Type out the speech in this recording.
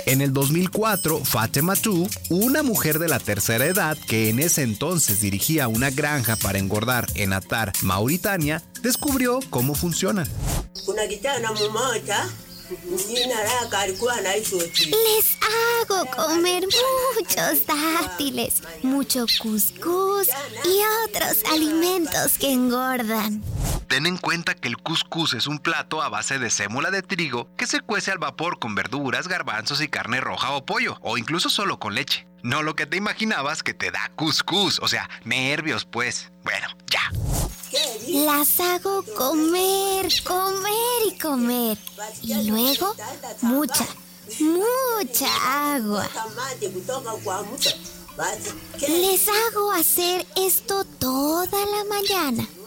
En el 2004, Fatema Tu, una mujer de la tercera edad que en ese entonces dirigía una granja para engordar en Atar, Mauritania, descubrió cómo funcionan. Les hago comer muchos dátiles, mucho cuscús y otros alimentos que engordan. Ten en cuenta que el cuscús es un plato a base de sémola de trigo que se cuece al vapor con verduras, garbanzos y carne roja o pollo, o incluso solo con leche. No lo que te imaginabas que te da cuscús, o sea, nervios pues. Bueno, ya. Las hago comer, comer y comer. Y luego, mucha agua. Les hago hacer esto toda la mañana.